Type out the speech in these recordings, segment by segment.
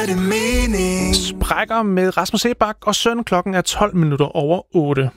giver det mening. Sprækker med Rasmus Sebak og Søn. Klokken er 12 minutter over 8.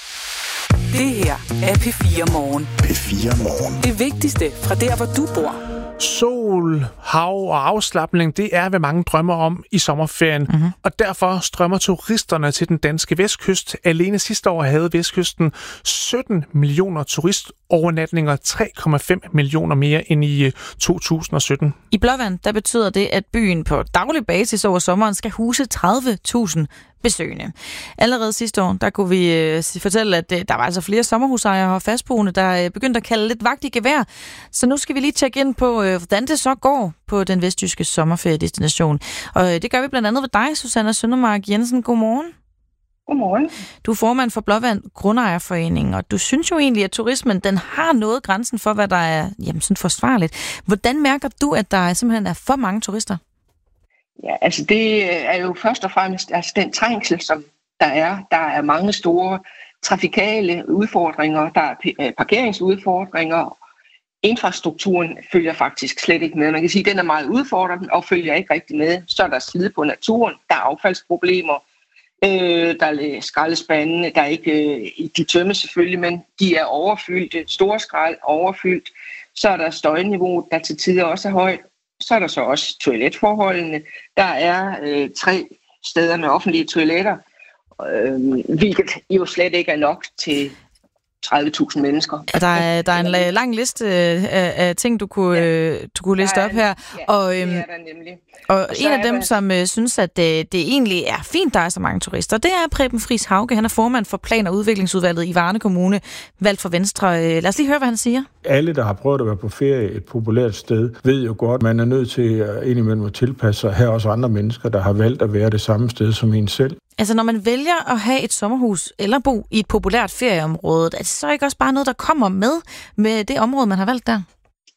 Det her er P4 Morgen. P4 Morgen. Det vigtigste fra der, hvor du bor. Sol, hav og afslapning, det er, hvad mange drømmer om i sommerferien. Mm-hmm. Og derfor strømmer turisterne til den danske vestkyst. Alene sidste år havde vestkysten 17 millioner turistovernatninger, 3,5 millioner mere end i 2017. I Blåvand, der betyder det, at byen på daglig basis over sommeren skal huse 30.000 besøgende. Allerede sidste år, der kunne vi fortælle, at der var altså flere sommerhusejere og fastboende, der begyndte at kalde lidt vagt i gevær. Så nu skal vi lige tjekke ind på, hvordan det så går på den vestjyske sommerferiedestination. Og det gør vi blandt andet ved dig, Susanna Søndermark Jensen. Godmorgen. Godmorgen. Du er formand for Blåvand Grundejerforening, og du synes jo egentlig, at turismen den har nået grænsen for, hvad der er sådan forsvarligt. Hvordan mærker du, at der simpelthen er for mange turister? Ja, altså det er jo først og fremmest den trængsel, som der er. Der er mange store trafikale udfordringer, der er parkeringsudfordringer. Infrastrukturen følger faktisk slet ikke med. Man kan sige, at den er meget udfordrende og følger ikke rigtig med. Så er der slid på naturen, der er affaldsproblemer, der er skraldespandene, der er ikke, de tømmes selvfølgelig, men de er overfyldte, store skrald overfyldt. Så er der støjniveauet, der til tider også er højt. Så er der så også toiletforholdene. Der er 3 steder med offentlige toiletter, hvilket jo slet ikke er nok til 30.000 mennesker. Der er en lang liste af ting, du kunne liste op her. Ja, og, det er der nemlig. Og en af dem, som synes, at det egentlig er fint, der er så mange turister, det er Preben Friis Hauge. Han er formand for Plan- og Udviklingsudvalget i Varde Kommune, valgt for Venstre. Lad os lige høre, hvad han siger. Alle, der har prøvet at være på ferie et populært sted, ved jo godt, at man er nødt til indimellem at tilpasse sig. Her er også andre mennesker, der har valgt at være det samme sted som en selv. Altså, når man vælger at have et sommerhus eller bo i et populært ferieområde, er det så ikke også bare noget, der kommer med det område, man har valgt der?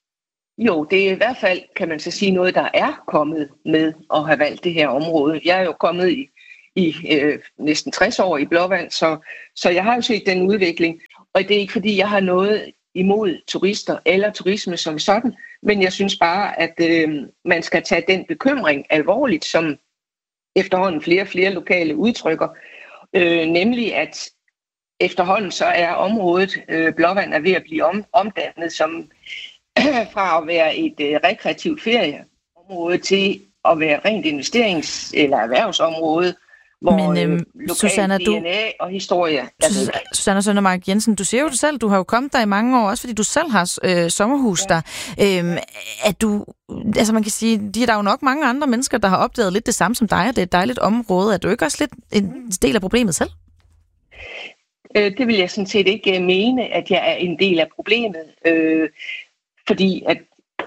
Jo, det er i hvert fald, kan man så sige, noget, der er kommet med at have valgt det her område. Jeg er jo kommet i næsten 60 år i Blåvand, så jeg har jo set den udvikling. Og det er ikke, fordi jeg har noget imod turister eller turisme som sådan, men jeg synes bare, at man skal tage den bekymring alvorligt, som efterhånden flere og flere lokale udtrykker, nemlig at efterhånden så er området Blåvand er ved at blive omdannet som fra at være et rekreativt ferieområde til at være rent investerings- eller erhvervsområde, hvor lokal Susanna, DNA og historie er væk. Susanna Søndermark Jensen, du siger jo det selv, du har jo kommet der i mange år, også fordi du selv har sommerhus der. Altså man kan sige, der er jo nok mange andre mennesker, der har opdaget lidt det samme som dig, og det er et dejligt område. Er du ikke også lidt en del af problemet selv? Det vil jeg sådan set ikke mene, at jeg er en del af problemet, fordi at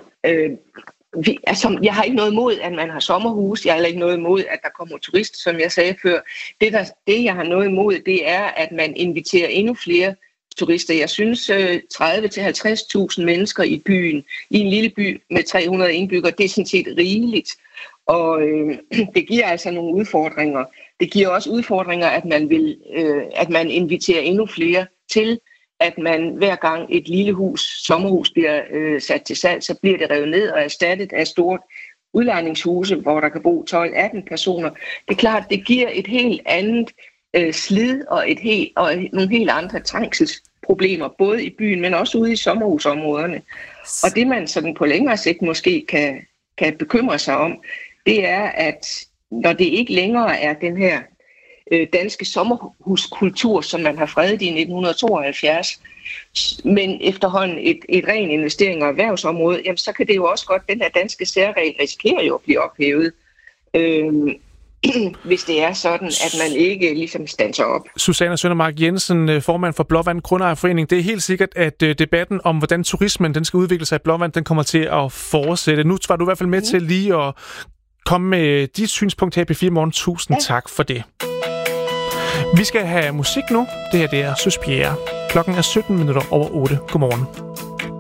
jeg har ikke noget imod, at man har sommerhus. Jeg har heller ikke noget imod, at der kommer turister, som jeg sagde før. Det jeg har noget imod, det er, at man inviterer endnu flere turister. Jeg synes 30-50.000 mennesker i byen, i en lille by med 300 indbyggere, det er sådan set rigeligt. Og det giver altså nogle udfordringer. Det giver også udfordringer, at man inviterer endnu flere til, at man hver gang et lille sommerhus bliver sat til salg, så bliver det revet ned og erstattet af stort udlejningshuse, hvor der kan bo 12-18 personer. Det er klart, det giver et helt andet slid og nogle helt andre trængselsproblemer, både i byen, men også ude i sommerhusområderne. Og det man sådan på længere sigt måske kan bekymre sig om, det er, at når det ikke længere er den her danske sommerhuskultur, som man har fredet i 1972, men efterhånden et ren investering og erhvervsområde, jamen så kan det jo også godt, den her danske særregel risikerer jo at blive ophævet, hvis det er sådan, at man ikke ligesom standser op. Susanna Søndermark Jensen, formand for Blåvand Grundejerforening. Det er helt sikkert, at debatten om, hvordan turismen den skal udvikle sig i Blåvand, den kommer til at fortsætte. Nu var du i hvert fald med til lige at komme med dit synspunkt her på P4 Morgen. Tusind tak for det. Vi skal have musik nu. Det her det er Suspiria. Klokken er 17 minutter over 8. Godmorgen.